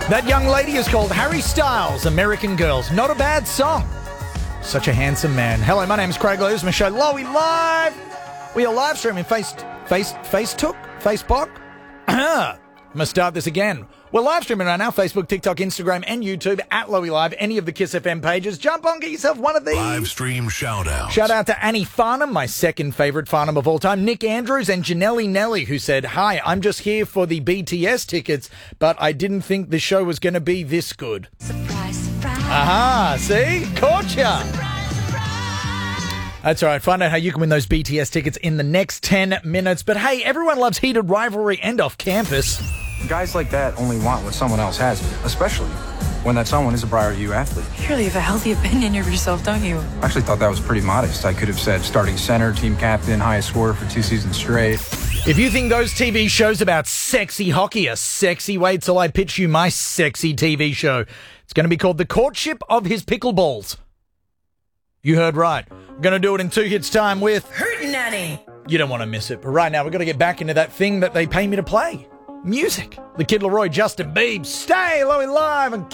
That young lady is called Harry Styles, American Girls. Not a bad song. Such a handsome man. Hello, my name is Craig Lewis. My show, Lowy Live. We are live streaming Facebook. I'm going to start this again. We're live streaming right now, Facebook, TikTok, Instagram, and YouTube at Lowy Live. Any of the Kiss FM pages. Jump on, get yourself one of these. Live stream shout-out. Shout out to Annie Farnham, my second favourite Farnham of all time. Nick Andrews and Janelle Nelly, who said, "Hi, I'm just here for the BTS tickets, but I didn't think the show was going to be this good." Surprise, surprise. Aha, see? Caught ya. That's all right. Find out how you can win those BTS tickets in the next 10 minutes. But hey, everyone loves heated rivalry and off campus. Guys like that only want what someone else has, especially when that someone is a prior U athlete. You really have a healthy opinion of yourself, don't you? I actually thought that was pretty modest. I could have said starting center, team captain, highest scorer for 2 seasons straight. If you think those TV shows about sexy hockey are sexy, wait till I pitch you my sexy TV show. It's going to be called The Courtship of His Pickleballs. You heard right. I'm going to do it in 2 hits time with Hootenanny. You don't want to miss it. But right now, we've got to get back into that thing that they pay me to play. Music. The Kid Laroi, Justin Biebs. Stay Lowy Live and